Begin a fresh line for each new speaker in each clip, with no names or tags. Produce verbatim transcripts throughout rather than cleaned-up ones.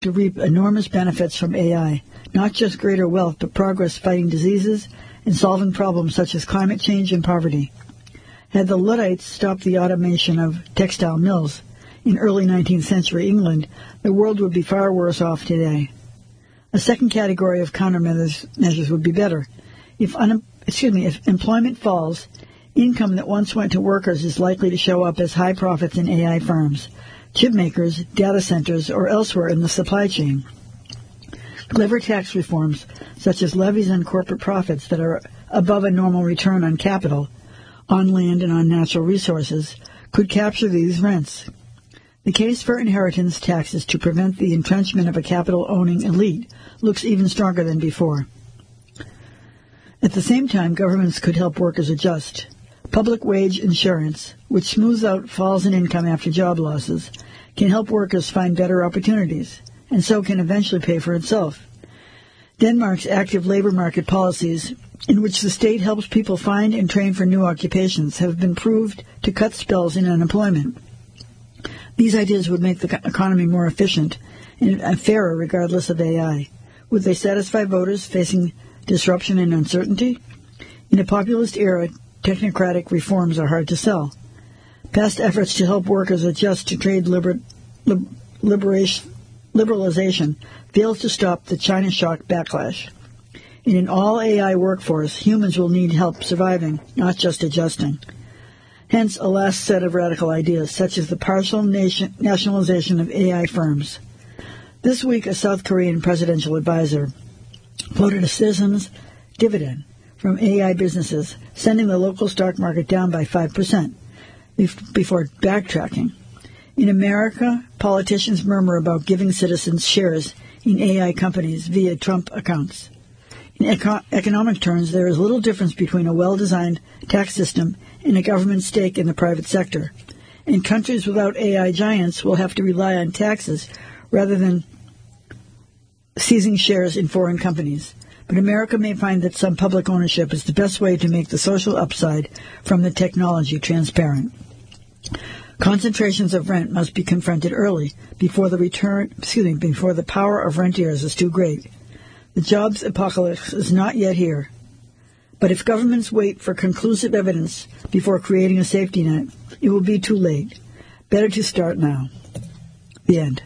to reap enormous benefits from A I, not just greater wealth, but progress fighting diseases and solving problems such as climate change and poverty. Had the Luddites stopped the automation of textile mills in early nineteenth century England, the world would be far worse off today. A second category of countermeasures measures would be better. If un, excuse me, if employment falls, income that once went to workers is likely to show up as high profits in A I firms, chip makers, data centers, or elsewhere in the supply chain. Clever tax reforms, such as levies on corporate profits that are above a normal return on capital, on land and on natural resources, could capture these rents. The case for inheritance taxes to prevent the entrenchment of a capital-owning elite looks even stronger than before. At the same time, governments could help workers adjust. Public wage insurance, which smooths out falls in income after job losses, can help workers find better opportunities, and so can eventually pay for itself. Denmark's active labor market policies, in which the state helps people find and train for new occupations, have been proved to cut spells in unemployment. These ideas would make the economy more efficient and fairer regardless of A I. Would they satisfy voters facing disruption and uncertainty? In a populist era, technocratic reforms are hard to sell. Past efforts to help workers adjust to trade liber- lib- liberation, liberalization failed to stop the China shock backlash. In an all-A I workforce, humans will need help surviving, not just adjusting. Hence, a last set of radical ideas, such as the partial nation- nationalization of A I firms. This week, a South Korean presidential advisor floated a citizen's dividend from A I businesses, sending the local stock market down by five percent before backtracking. In America, politicians murmur about giving citizens shares in A I companies via Trump accounts. In eco- economic terms, there is little difference between a well-designed tax system and a government stake in the private sector. And countries without A I giants will have to rely on taxes rather than seizing shares in foreign companies. But America may find that some public ownership is the best way to make the social upside from the technology transparent. Concentrations of rent must be confronted early, before the return, excuse me, before the power of rentiers is too great. The jobs apocalypse is not yet here. But if governments wait for conclusive evidence before creating a safety net, it will be too late. Better to start now. The end.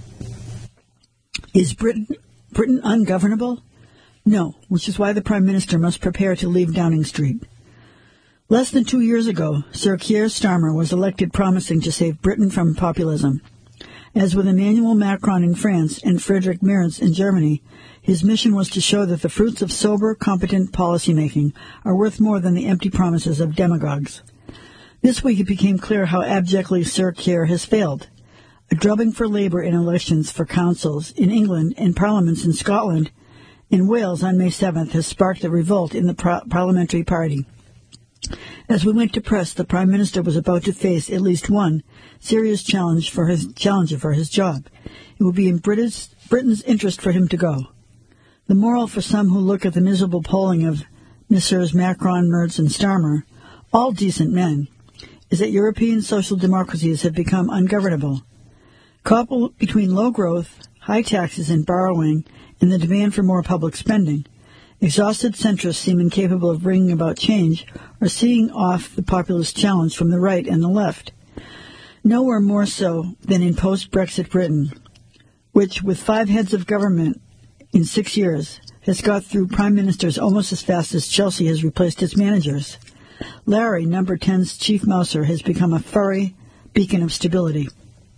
Is Britain, Britain ungovernable? No, which is why the Prime Minister must prepare to leave Downing Street. Less than two years ago, Sir Keir Starmer was elected promising to save Britain from populism. As with Emmanuel Macron in France and Friedrich Merz in Germany, his mission was to show that the fruits of sober, competent policymaking are worth more than the empty promises of demagogues. This week it became clear how abjectly Sir Keir has failed. A drubbing for Labour in elections for councils in England and parliaments in Scotland and Wales on May seventh has sparked a revolt in the par- parliamentary party. As we went to press, the Prime Minister was about to face at least one serious challenge for his challenger for his job. It would be in British, Britain's interest for him to go. The moral for some who look at the miserable polling of Messrs. Macron, Merz, and Starmer, all decent men, is that European social democracies have become ungovernable. Coupled between low growth, high taxes and borrowing, and the demand for more public spending, exhausted centrists seem incapable of bringing about change or seeing off the populist challenge from the right and the left. Nowhere more so than in post-Brexit Britain, which, with five heads of government in six years, has got through prime ministers almost as fast as Chelsea has replaced its managers. Larry, number ten's chief mouser, has become a furry beacon of stability.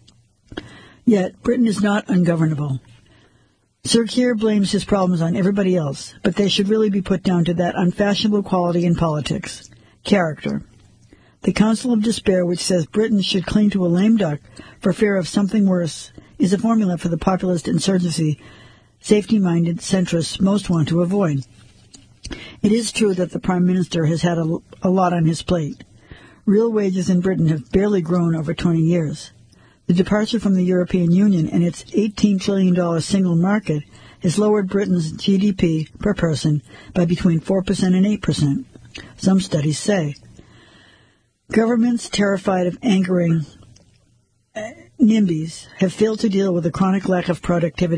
Yet, Britain is not ungovernable. Sir Keir blames his problems on everybody else, but they should really be put down to that unfashionable quality in politics, character. The Council of Despair, which says Britain should cling to a lame duck for fear of something worse, is a formula for the populist insurgency safety-minded centrists most want to avoid. It is true that the Prime Minister has had a, a lot on his plate. Real wages in Britain have barely grown over twenty years. The departure from the European Union and its eighteen trillion dollars single market has lowered Britain's G D P per person by between four percent and eight percent, some studies say. Governments terrified of angering NIMBYs have failed to deal with the chronic lack of productivity